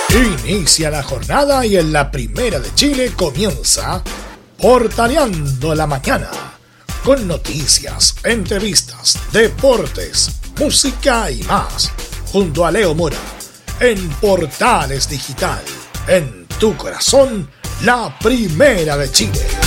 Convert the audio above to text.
Inicia la jornada y en la Primera de Chile comienza Portaleando la Mañana, con noticias, entrevistas, deportes, música y más, junto a Leo Mora, en Portales Digital, en tu corazón, la Primera de Chile.